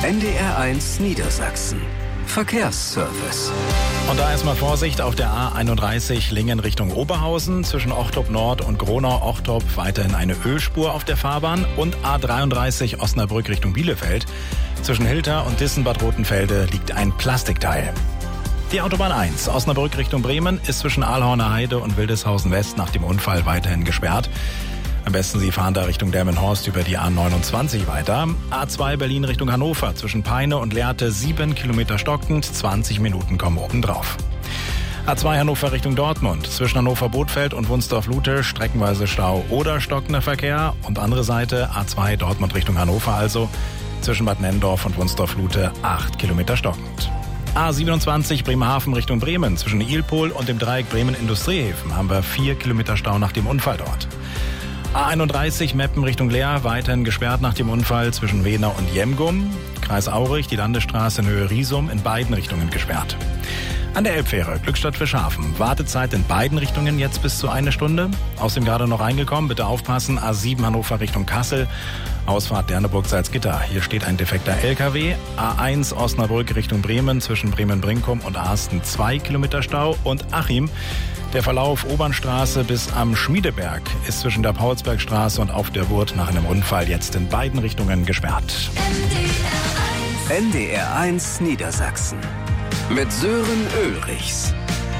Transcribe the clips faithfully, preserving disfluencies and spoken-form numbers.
N D R eins Niedersachsen. Verkehrsservice. Und da erstmal Vorsicht auf der A einunddreißig Lingen Richtung Oberhausen. Zwischen Ochtrup Nord und Gronau-Ochtrup weiterhin eine Ölspur auf der Fahrbahn. Und A dreiunddreißig Osnabrück Richtung Bielefeld. Zwischen Hilter und Dissenbad Rotenfelde liegt ein Plastikteil. Die Autobahn eins Osnabrück Richtung Bremen ist zwischen Aalhorner Heide und Wildeshausen West nach dem Unfall weiterhin gesperrt. Am besten Sie fahren da Richtung Delmenhorst über die A neunundzwanzig weiter. A zwei Berlin Richtung Hannover zwischen Peine und Lehrte sieben Kilometer stockend, zwanzig Minuten kommen obendrauf. A zwei Hannover Richtung Dortmund zwischen Hannover-Bothfeld und Wunsdorf-Lute streckenweise Stau oder stockender Verkehr. Und andere Seite A zwei Dortmund Richtung Hannover also zwischen Bad Nenndorf und Wunsdorf-Lute acht Kilometer stockend. A siebenundzwanzig Bremerhaven Richtung Bremen zwischen Ilpol und dem Dreieck Bremen-Industriehäfen haben wir vier Kilometer Stau nach dem Unfall dort. A einunddreißig Meppen Richtung Leer, weiterhin gesperrt nach dem Unfall zwischen Wehner und Jemgum. Kreis Aurich, die Landesstraße in Höhe Riesum in beiden Richtungen gesperrt. An der Elbfähre Glückstadt-Fischhafen. Wartezeit in beiden Richtungen jetzt bis zu eine Stunde. Außerdem gerade noch reingekommen, bitte aufpassen. A sieben Hannover Richtung Kassel. Ausfahrt Derneburg-Salzgitter. Hier steht ein defekter L K W. A eins Osnabrück Richtung Bremen zwischen Bremen-Brinkum und Arsten zwei Kilometer Stau. Und Achim. Der Verlauf Obernstraße bis am Schmiedeberg ist zwischen der Paulsbergstraße und auf der Wurt nach einem Unfall jetzt in beiden Richtungen gesperrt. N D R eins Niedersachsen mit Sören Ulrichs.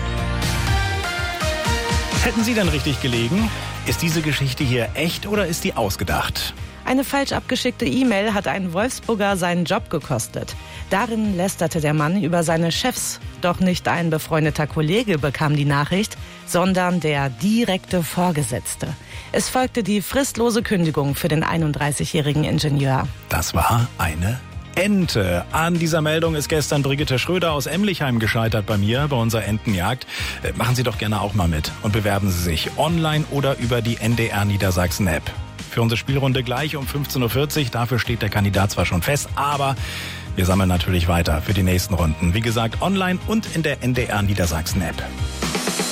Hätten Sie denn richtig gelegen? Ist diese Geschichte hier echt oder ist die ausgedacht? Eine falsch abgeschickte E-Mail hat einen Wolfsburger seinen Job gekostet. Darin lästerte der Mann über seine Chefs. Doch nicht ein befreundeter Kollege bekam die Nachricht, sondern der direkte Vorgesetzte. Es folgte die fristlose Kündigung für den einunddreißigjährigen Ingenieur. Das war eine Ente. An dieser Meldung ist gestern Brigitte Schröder aus Emlichheim gescheitert bei mir, bei unserer Entenjagd. Machen Sie doch gerne auch mal mit und bewerben Sie sich online oder über die N D R Niedersachsen App. Für unsere Spielrunde gleich um fünfzehn Uhr vierzig. Dafür steht der Kandidat zwar schon fest, aber wir sammeln natürlich weiter für die nächsten Runden. Wie gesagt, online und in der N D R Niedersachsen App.